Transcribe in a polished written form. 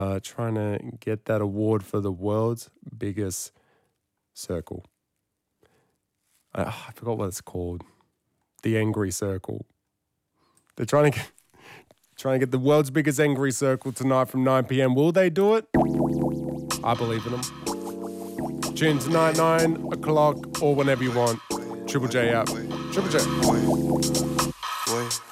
trying to get that award for the world's biggest circle. I forgot what it's called. The Angry Circle. They're trying to get the world's biggest angry circle tonight from 9 p.m. Will they do it? I believe in them. Tune tonight, 9 o'clock, or whenever you want. Triple J out. Triple J.